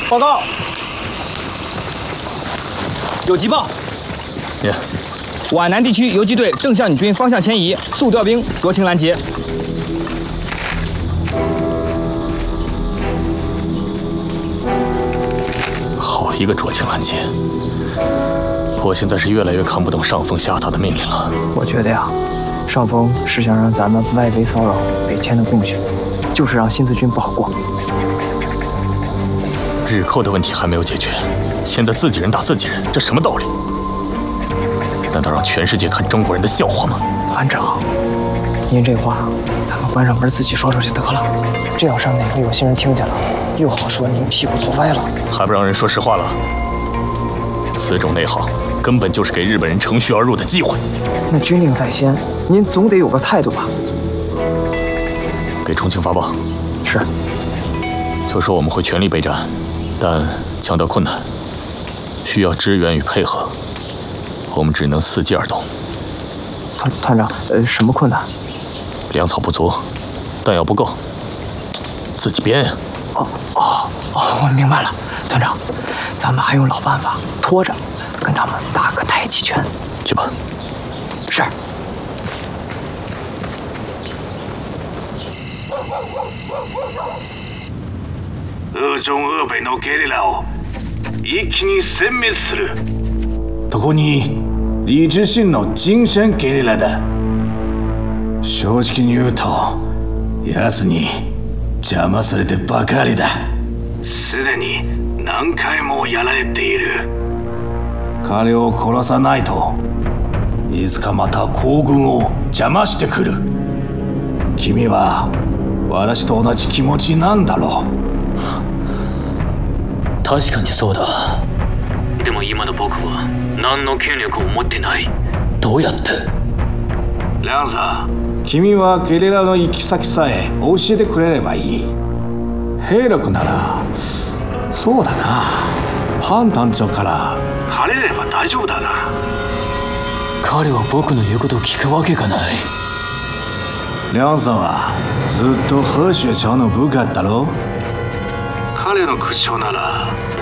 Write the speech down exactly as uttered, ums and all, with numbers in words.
报告，有急报。 你， 皖南地区游击队正向你军方向前移，速调兵，酌情拦截。 好一个酌情拦截！我现在是越来越看不懂上峰下达的命令了。 我觉得呀，上峰是想让咱们外围骚扰北迁的共军，就是让新四军不好过。 日寇的问题还没有解决，现在自己人打自己人，这什么道理？难道让全世界看中国人的笑话吗？ 团长，您这话咱们关上门自己说说就得了，这要上哪个有心人听见了，又好说您屁股坐歪了。 还不让人说实话了？此种内耗根本就是给日本人乘虚而入的机会。 那军令在先，您总得有个态度吧？ 给重庆发报。 是。 就说我们会全力备战，但强调困难，需要支援与配合，我们只能伺机而动。 团团长，呃，什么困难？ 粮草不足，弹药不够，自己编呀。 哦哦哦，我明白了，团长，咱们还用老办法，拖着，跟他们打个太极拳。 去吧。 是。 ウジョンウーベのゲリラを一気に殲滅する。特に李自信の精神ゲリラだ。正直に言うと、奴に邪魔されてばかりだ。すでに何回もやられている。彼を殺さないと、いつかまた行軍を邪魔してくる。君は私と同じ気持ちなんだろう。 確かにそうだ。でも今の僕は何の権力を持ってない。どうやって？ リャンさん、君はゲリラの行き先さえ教えてくれればいい。兵力なら、そうだな。パン団長から借りれば大丈夫だな。 彼は僕の言うことを聞くわけがない。 リャンさんはずっと何学長の部下だろう。彼の口調なら